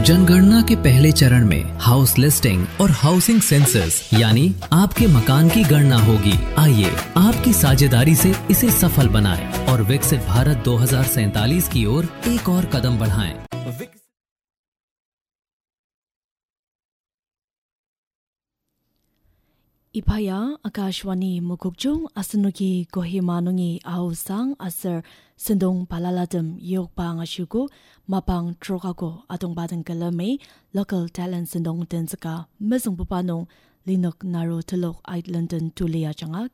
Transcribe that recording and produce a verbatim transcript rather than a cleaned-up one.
जनगणना के पहले चरण में हाउस लिस्टिंग और हाउसिंग सेंसस यानी आपके मकान की गणना होगी। आइए आपकी साझेदारी से इसे सफल बनाएं और विकसित भारत दो हज़ार सैंतालीस की ओर एक और कदम बढ़ाएं। Ipaya Akashwani Mukukjung Asanuki Kohimanungi Ahusang Asar Sendong Palaladam Yokpang Ashuku Mapang Trokako Atong Badang Kalame Local Talent Sendong Tenzaka Mesung Pupanong Linok Naro Telok Ait London Tulia Changa